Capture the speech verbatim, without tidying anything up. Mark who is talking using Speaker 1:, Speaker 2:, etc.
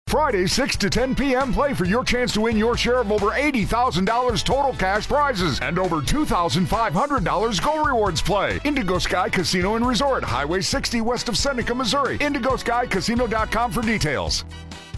Speaker 1: Friday, six to ten p.m. Play for your chance to win your share of over eighty thousand dollars total cash prizes and over two thousand five hundred dollars Go Rewards Play. Indigo Sky Casino and Resort, Highway sixty west of Seneca, Missouri. indigo sky casino dot com for details.